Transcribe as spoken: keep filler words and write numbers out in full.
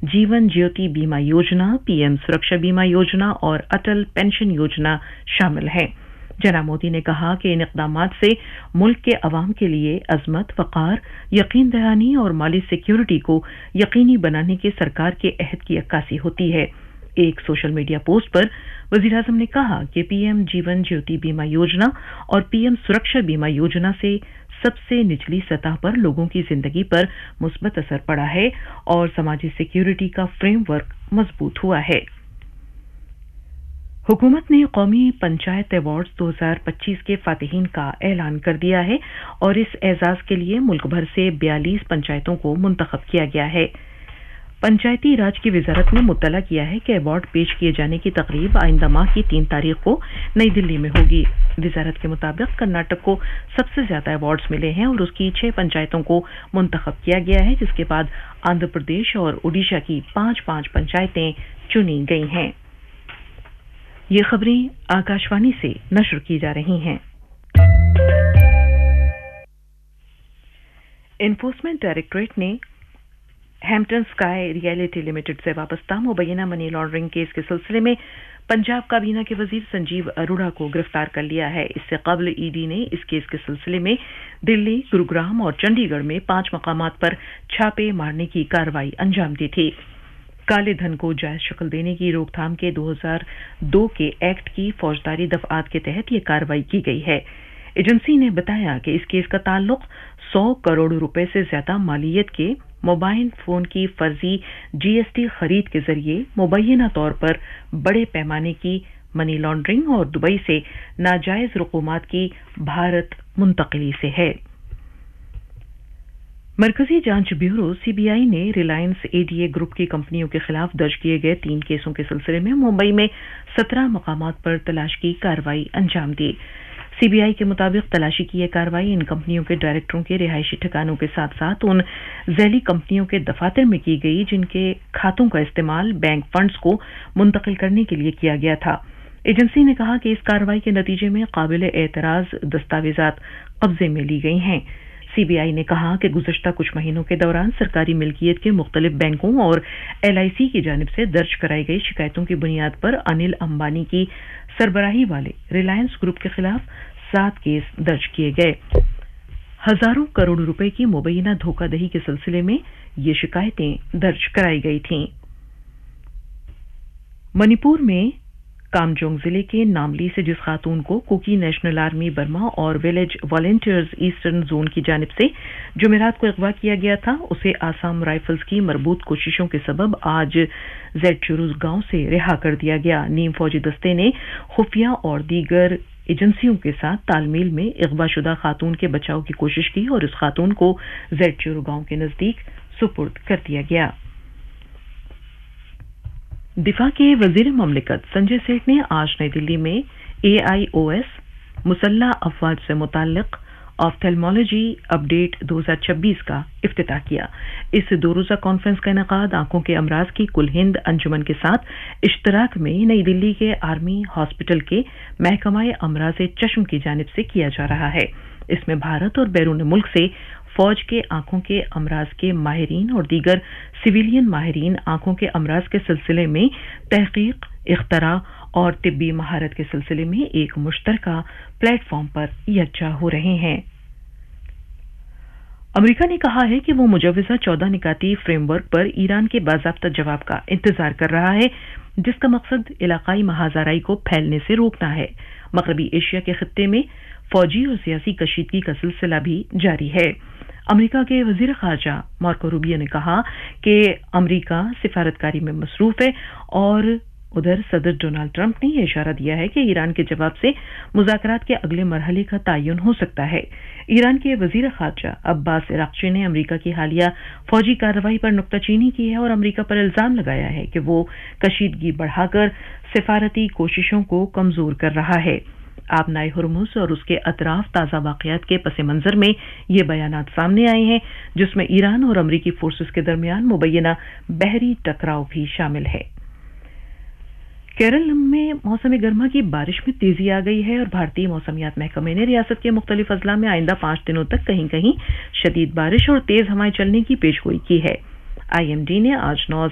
जीवन ज्योति बीमा योजना, पीएम सुरक्षा बीमा योजना और अटल पेंशन योजना शामिल हैं। जनाब मोदी ने कहा कि इन इक़दामात से मुल्क के अवाम के लिए अज़मत, वक़ार, यकीन दहानी और माली सिक्योरिटी को यकीनी बनाने के सरकार के अहद की अक्कासी होती है। एक सोशल मीडिया पोस्ट पर वज़ीर आज़म ने कहा कि पीएम जीवन ज्योति बीमा योजना और पीएम सुरक्षा बीमा योजना से सबसे निचली सतह पर लोगों की जिंदगी पर मुस्बत असर पड़ा है और समाजी सिक्योरिटी का फ्रेमवर्क मजबूत हुआ है। हुकूमत ने कौमी पंचायत अवार्ड्स दो हज़ार पच्चीस के फातिहीन का ऐलान कर दिया है और इस एजाज के लिए मुल्क भर से बयालीस पंचायतों को मुंतखब किया गया है। पंचायती राज की वजारत ने मुत्तला किया है कि अवार्ड पेश किए जाने की तकरीब आइंदा माह की तीन तारीख को नई दिल्ली में होगी। वजारत के मुताबिक कर्नाटक को सबसे ज्यादा अवार्ड्स मिले हैं और उसकी छह पंचायतों को मुंतखब किया गया है, जिसके बाद आंध्र प्रदेश और ओडिशा की पांच पांच पंचायतें चुनी गई हैं। ये खबरें आकाशवाणी से नशर की जा रही हैं। एनफोर्समेंट डायरेक्टरेट ने हैम्पटन स्काई रियलिटी लिमिटेड से वाबस्ता मुबैना मनी लॉन्ड्रिंग केस के सिलसिले में पंजाब काबीना के वजीर संजीव अरोड़ा को गिरफ्तार कर लिया है। इससे कबल ईडी ने इस केस के सिलसिले में दिल्ली, गुरुग्राम और चंडीगढ़ में पांच मकामात पर छापे मारने की कार्रवाई अंजाम दी थी। काले धन को जायज शक्ल देने की रोकथाम के दो हज़ार दो के एक्ट की फौजदारी दफआत के तहत यह कार्रवाई की गई है। एजेंसी ने बताया कि इस केस का ताल्लुक सौ करोड़ रुपए से ज्यादा मालियत के मोबाइल फोन की फर्जी जीएसटी खरीद के जरिए मुबैना तौर पर बड़े पैमाने की मनी लॉन्ड्रिंग और दुबई से नाजायज रकूमात की भारत मुंतकिली से है। मरकजी जांच ब्यूरो सीबीआई ने रिलायंस एडीए ग्रुप की कंपनियों के खिलाफ दर्ज किए गए तीन केसों के सिलसिले में मुंबई में सत्रह मकामात पर तलाश की कार्रवाई अंजाम दी। सीबीआई के मुताबिक तलाशी की यह कार्रवाई इन कंपनियों के डायरेक्टरों के रिहायशी ठिकानों के साथ साथ उन जैली कंपनियों के दफातर में की गई जिनके खातों का इस्तेमाल बैंक फंड्स को मुंतकिल करने के लिए किया गया था। एजेंसी ने कहा कि इस कार्रवाई के नतीजे में काबिल एतराज दस्तावेजात कब्जे में ली गई हैं। सीबीआई ने कहा कि गुज़श्ता कुछ महीनों के दौरान सरकारी मिल्कियत के मुख्तलिफ बैंकों और एलआईसी की जानिब से दर्ज कराई गई शिकायतों की बुनियाद पर अनिल अंबानी की सरबराही वाले रिलायंस ग्रुप के खिलाफ सात केस दर्ज किए गए। हजारों करोड़ रुपए की मुबैना धोखाधड़ी के सिलसिले में ये शिकायतें दर्ज कराई गई थीं। मणिपुर में कामजोंग जिले के नामली से जिस खातून को कुकी नेशनल आर्मी बर्मा और विलेज वॉलंटियर्स ईस्टर्न जोन की जानिब से जुमेरात को अगवा किया गया था, उसे आसाम राइफल्स की मरबूत कोशिशों के सबब आज जेड चुरूज गांव से रिहा कर दिया गया। नीम फौजी दस्ते ने खुफिया और दीगर एजेंसियों के साथ तालमेल में अगवाशुदा खातून के बचाव की कोशिश की और इस खातून को जेड चुरू गांव के नजदीक सुपुर्द कर दिया गया। दिफा के वजीर ममलिकत संजय सेठ ने आज नई दिल्ली में एआईओएस मुसल्लह अफवाज से मुताल्लिक ऑफ्थेल्मोलॉजी अपडेट दो हज़ार छब्बीस का इफ्तिताह किया। इस दो रोजा कॉन्फ्रेंस का इनेकाद आंखों के अमराज की कुल हिंद अंजुमन के साथ इश्तराक में नई दिल्ली के आर्मी हॉस्पिटल के महकमा अमराज चश्म की जानिब से किया जा रहा है। इसमें भारत और बैरून मुल्क से फौज के आंखों के अमराज के माहिरीन और दीगर सिविलियन माहिरीन आंखों के अमराज के सिलसिले में तहकीक, इख्तरा और तिब्बी महारत के सिलसिले में एक मुश्तरका प्लेटफॉर्म पर यकजा हो रहे हैं। अमेरिका ने कहा है कि वो मुजव्वज़ा चौदह निकाती फ्रेमवर्क पर ईरान के बाज़ाब्ता जवाब का इंतजार कर रहा है, जिसका मकसद इलाकाई महाजराई को फैलने से रोकना है। मगरबी एशिया के खित्ते में फौजी और सियासी कशीदगी का सिलसिला भी जारी है। अमेरिका के वजीर खारजा मार्को रूबियो ने कहा कि अमेरिका सिफारतकारी में मसरूफ है और उधर सदर डोनाल्ड ट्रंप ने यह इशारा दिया है कि ईरान के जवाब से मुज़ाकरात के अगले मरहले का तयन हो सकता है। ईरान के वजीर खारजा अब्बास इराक्ची ने अमेरिका की हालिया फौजी कार्रवाई पर नुक्ताचीनी की है और अमेरिका पर इल्जाम लगाया है कि वो कशीदगी बढ़ाकर सिफारती कोशिशों को कमजोर कर रहा है। आबनाए हुर्मुज़ और उसके अतराफ ताज़ा वाक़यात के पस मंज़र में ये बयानात सामने आए हैं, जिसमें ईरान और अमरीकी फोर्सेस के दरमियान मुबैना बहरी टकराव भी शामिल है। केरल में मौसम गर्मा की बारिश में तेजी आ गई है और भारतीय मौसमियात महकमे ने रियासत के मुख्तलिफ अजला में आइंदा पांच दिनों तक कहीं कहीं शदीद बारिश और तेज हवाएं चलने की पेशगोई की है। आईएमडी ने आज नौ